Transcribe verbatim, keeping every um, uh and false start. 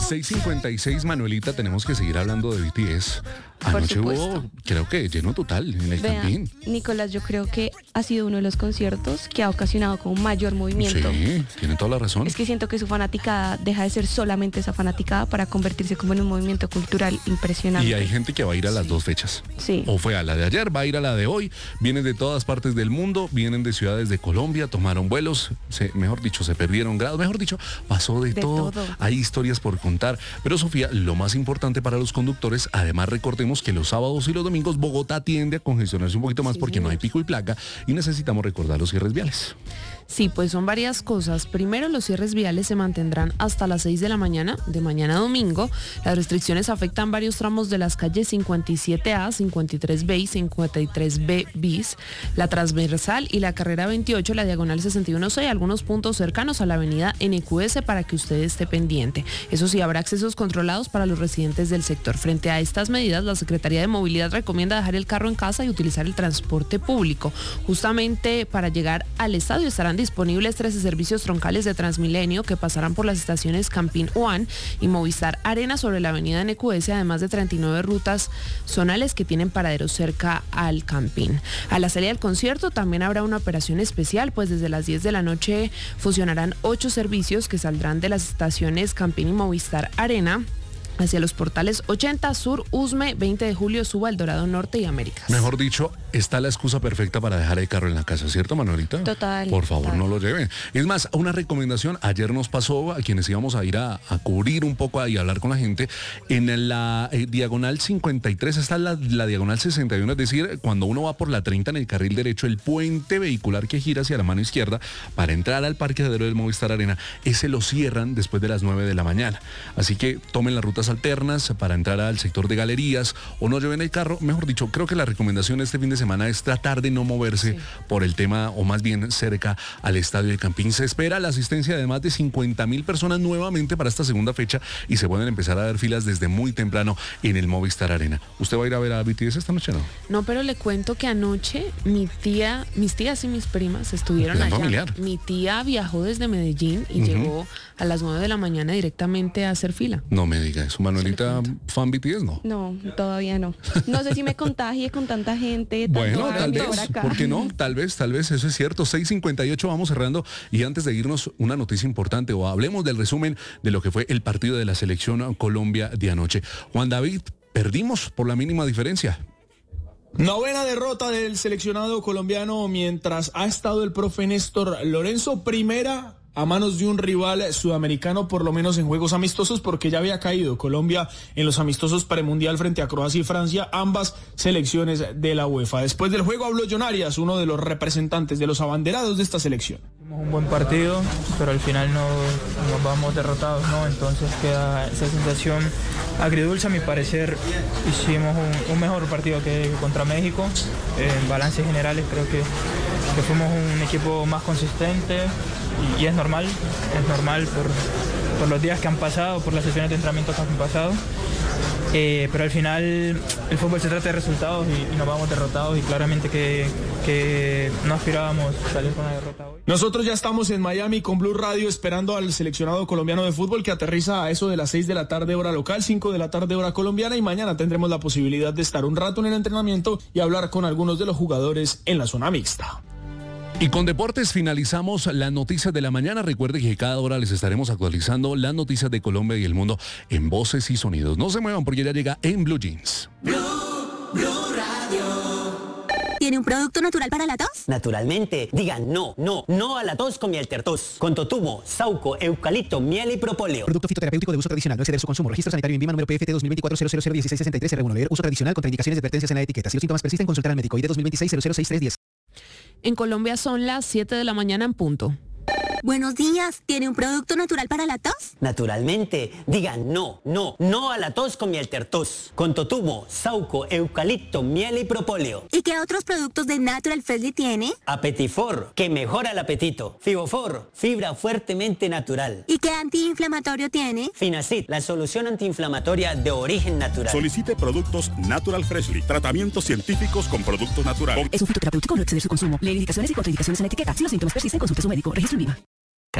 seis cincuenta y seis, Manuelita, tenemos que seguir hablando de B T S. Anoche hubo, creo que lleno total en el Vea, Campín. Nicolás, yo creo que ha sido uno de los conciertos que ha ocasionado como mayor movimiento. Sí, tiene toda la razón. Es que siento que su fanaticada deja de ser solamente esa fanaticada para convertirse como en un movimiento cultural impresionante. Y hay gente que va a ir a las Sí. dos fechas. Sí. O fue a la de ayer, va a ir a la de hoy. Vienen de todas partes del mundo, vienen de ciudades de Colombia, tomaron vuelos, se, mejor dicho, se perdieron grados, mejor dicho, pasó de, De todo. todo. Hay historias por contar. Pero Sofía, lo más importante para los conductores, además recordemos que los sábados y los domingos Bogotá tiende a congestionarse un poquito más Sí, porque no hay señor. pico y placa y necesitamos recordar los cierres viales. Sí, pues son varias cosas. Primero, los cierres viales se mantendrán hasta las seis de la mañana, de mañana a domingo. Las restricciones afectan varios tramos de las calles cincuenta y siete A, cincuenta y tres B y cincuenta y tres B bis, la transversal y la carrera veintiocho, la diagonal sesenta y uno C, algunos puntos cercanos a la avenida N Q S para que usted esté pendiente. Eso sí, habrá accesos controlados para los residentes del sector. Frente a estas medidas, la Secretaría de Movilidad recomienda dejar el carro en casa y utilizar el transporte público. Justamente para llegar al estadio estarán disponibles trece servicios troncales de Transmilenio que pasarán por las estaciones Campín Uan y Movistar Arena sobre la avenida N Q S, además de treinta y nueve rutas zonales que tienen paraderos cerca al Campín. A la salida del concierto también habrá una operación especial, pues desde las diez de la noche funcionarán ocho servicios que saldrán de las estaciones Campín y Movistar Arena hacia los portales ochenta, Sur, Usme, veinte de julio, Suba, El Dorado Norte y Américas. Mejor dicho, está la excusa perfecta para dejar el carro en la casa, ¿cierto, Manuelita? Total, Por favor, total. no lo lleven. Es más, una recomendación, ayer nos pasó a quienes íbamos a ir a, a cubrir un poco y a hablar con la gente, en la eh, diagonal cincuenta y tres está la, la diagonal sesenta y uno, es decir, cuando uno va por la treinta en el carril derecho, el puente vehicular que gira hacia la mano izquierda para entrar al parqueadero del Movistar Arena, ese lo cierran después de las nueve de la mañana. Así que tomen las rutas alternas para entrar al sector de galerías o no lleven el carro. Mejor dicho, creo que la recomendación este fin de semana es tratar de no moverse Sí. por el tema, o más bien cerca al estadio de Campín. Se espera la asistencia de más de cincuenta mil personas nuevamente para esta segunda fecha y se pueden empezar a ver filas desde muy temprano en el Movistar Arena. ¿Usted va a ir a ver a B T S esta noche, no? No, pero le cuento que anoche mi tía, mis tías y mis primas estuvieron Plan allá. familiar. Mi tía viajó desde Medellín y Ujú. llegó a las nueve de la mañana directamente a hacer fila. No me diga eso, Manuelita, fan B T S, ¿no? No, todavía no. No sé si me contagie con tanta gente. tanto Bueno, tal arte vez, por acá. ¿por qué no? Tal vez, tal vez, eso es cierto. seis cincuenta y ocho, vamos cerrando. Y antes de irnos, una noticia importante, o hablemos del resumen de lo que fue el partido de la selección Colombia de anoche. Juan David, perdimos por la mínima diferencia. Novena derrota del seleccionado colombiano mientras ha estado el profe Néstor Lorenzo. Primera a manos de un rival sudamericano, por lo menos en juegos amistosos, porque ya había caído Colombia en los amistosos premundial frente a Croacia y Francia, ambas selecciones de la UEFA. Después del juego habló John Arias, uno de los representantes de los abanderados de esta selección. Hicimos un buen partido, pero al final no nos vamos derrotados, ¿no? Entonces queda esa sensación agridulce. A mi parecer hicimos un, un mejor partido que contra México. En balances generales creo que, que fuimos un equipo más consistente y, y es normal, es normal por, por los días que han pasado, por las sesiones de entrenamiento que han pasado. Eh, pero al final el fútbol se trata de resultados y, y nos vamos derrotados y claramente que, que no aspirábamos salir con la derrota hoy. Nosotros ya estamos en Miami con Blue Radio esperando al seleccionado colombiano de fútbol que aterriza a eso de las seis de la tarde hora local, cinco de la tarde hora colombiana, y mañana tendremos la posibilidad de estar un rato en el entrenamiento y hablar con algunos de los jugadores en la zona mixta. Y con deportes finalizamos las noticias de la mañana. Recuerde que cada hora les estaremos actualizando las noticias de Colombia y el mundo en voces y sonidos. No se muevan porque ya llega en Blue Jeans. Blue, Blue Radio. ¿Tiene un producto natural para la tos? Naturalmente, digan no, no, no a la tos con miel tertos. Con totumo, sauco, eucalipto, miel y propóleo. Producto fitoterapéutico de uso tradicional, no exceder su consumo. Registro sanitario INVIMA número P F T dos mil veinticuatro cero cero dieciséis sesenta y tres R uno. Leer uso tradicional, contraindicaciones y advertencias en la etiqueta. Si los síntomas persisten, consultar al médico. I D dos mil veintiséis cero cero seis tres diez. En Colombia son las siete de la mañana en punto. Buenos días, ¿tiene un producto natural para la tos? Naturalmente, digan no, no, no a la tos con miel tertos. Con totumo, sauco, eucalipto, miel y propóleo. ¿Y qué otros productos de Natural Freshly tiene? Apetifor, que mejora el apetito. Fibofor, fibra fuertemente natural. ¿Y qué antiinflamatorio tiene? Finacid, la solución antiinflamatoria de origen natural. Solicite productos Natural Freshly, tratamientos científicos con productos naturales. Es un fitoterapéutico, no exceder su consumo. Lee indicaciones y contraindicaciones en la etiqueta. Si los síntomas persisten, consulte a su médico. Registro INVIMA.